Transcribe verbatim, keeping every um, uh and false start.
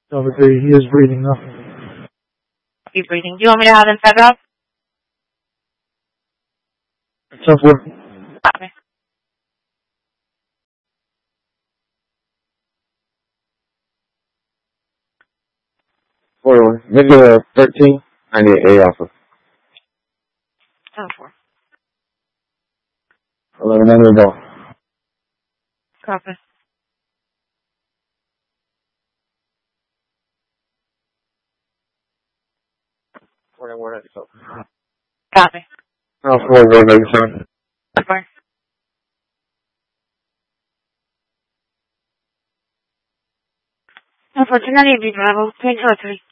Over three, he is breathing though. He's breathing. Do you want me to have him set up? Sounds good. Copy. For video thirteen, ninety-eight A alpha. Oh, four. eleven under ball. Copy. forty-one ninety-seven. Copy. Oh, forty-one ninety-seven. Four. Unfortunately, we travel twenty-four three.